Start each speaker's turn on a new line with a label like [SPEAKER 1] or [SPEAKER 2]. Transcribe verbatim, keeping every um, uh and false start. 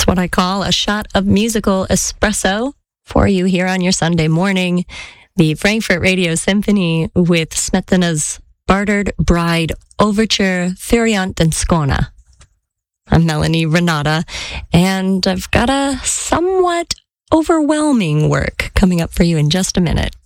[SPEAKER 1] what I call a shot of musical espresso for you here on your Sunday morning. The Frankfurt Radio Symphony with Smetana's Bartered Bride Overture, Feriant and Skona. I'm Melanie Renata, and I've got a somewhat overwhelming work coming up for you in just a minute.